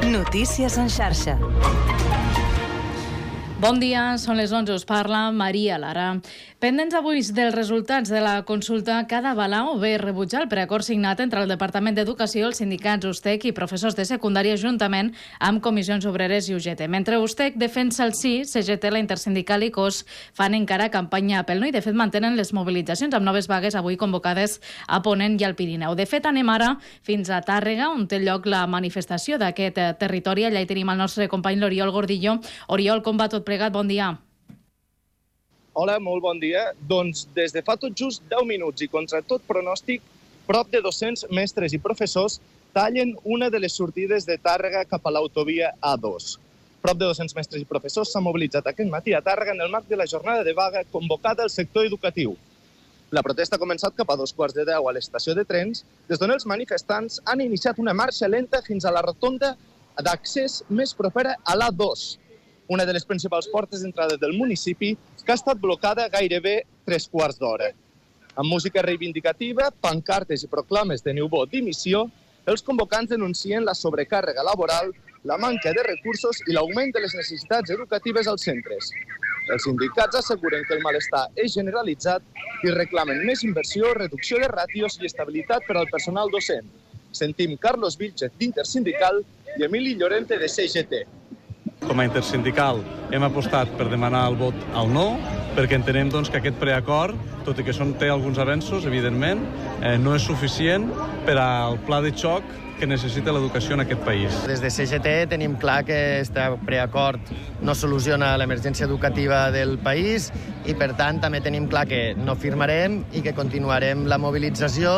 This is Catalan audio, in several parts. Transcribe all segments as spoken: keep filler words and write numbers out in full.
Notícies en xarxa. Bon dia, són les onze, us parla Maria Lara. Pendents avui dels resultats de la consulta que ha d'avalar o bé rebutjar el preacord signat entre el Departament d'Educació, els sindicats USTEC i professors de secundària juntament amb Comissions Obreres i U G T. Mentre USTEC defensa el sí, C G T, la Intersindical i C O S fan encara campanya pel no i de fet mantenen les mobilitzacions amb noves vagues avui convocades a Ponent i al Pirineu. De fet, anem ara fins a Tàrrega, on té lloc la manifestació d'aquest territori. Allà hi tenim el nostre company l'Oriol Gordillo. Oriol, com va tot plegat? Bon dia. Hola, molt bon dia. Doncs des de fa tot just deu minuts i contra tot pronòstic, prop de dos-cents mestres i professors tallen una de les sortides de Tàrrega cap a l'autovia A dos. Prop de dos-cents mestres i professors s'han mobilitzat aquest matí a Tàrrega en el marc de la jornada de vaga convocada al sector educatiu. La protesta ha començat cap a dos quarts de deu a l'estació de trens, des d'on els manifestants han iniciat una marxa lenta fins a la rotonda d'accés més propera a l'A dos, una de les principals portes d'entrada del municipi, que ha estat blocada gairebé tres quarts d'hora. Amb música reivindicativa, pancartes i proclames de Niubó dimissió, els convocants denuncien la sobrecàrrega laboral, la manca de recursos i l'augment de les necessitats educatives als centres. Els sindicats asseguren que el malestar és generalitzat i reclamen més inversió, reducció de ràtios i estabilitat per al personal docent. Sentim Carlos Vilchez, d'Intersindical, i Emili Llorente, de C G T. Com a intersindical hem apostat per demanar el vot al no, perquè entenem doncs, que aquest preacord, tot i que són, té alguns avenços, evidentment, eh, no és suficient per al pla de xoc que necessita l'educació en aquest país. Des de C G T tenim clar que aquest preacord no soluciona l'emergència educativa del país i, per tant, també tenim clar que no firmarem i que continuarem la mobilització.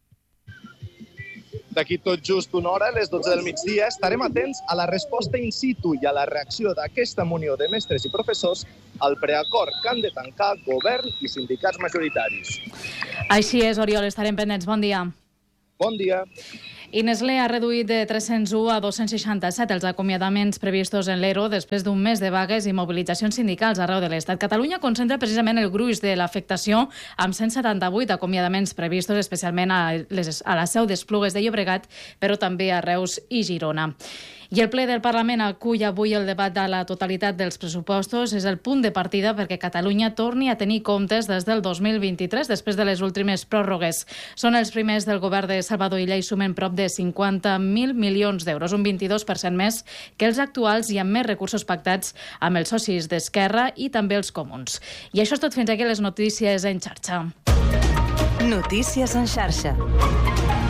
D'aquí tot just una hora, a les dotze del migdia, estarem atents a la resposta in situ i a la reacció d'aquesta munió de mestres i professors al preacord que han de tancar govern i sindicats majoritaris. Així és, Oriol, estarem pendents. Bon dia. Bon dia. I Nestlé ha reduït de tres-cents u a dos-cents seixanta-set els acomiadaments previstos en l'E R O després d'un mes de vagues i mobilitzacions sindicals arreu de l'Estat. Catalunya concentra precisament el gruix de l'afectació amb cent setanta-vuit acomiadaments previstos, especialment a, les, a la seu d'Esplugues de Llobregat, però també a Reus i Girona. I el ple del Parlament acull avui el debat de la totalitat dels pressupostos. És el punt de partida perquè Catalunya torni a tenir comptes des del dos mil vint-i-tres, després de les últimes pròrrogues. Són els primers del govern de Salvador Illa i sumen prop de cinquanta mil milions d'euros, un vint-i-dos per cent més que els actuals i amb més recursos pactats amb els socis d'Esquerra i també els comuns. I això és tot fins aquí les notícies en xarxa. Notícies en xarxa.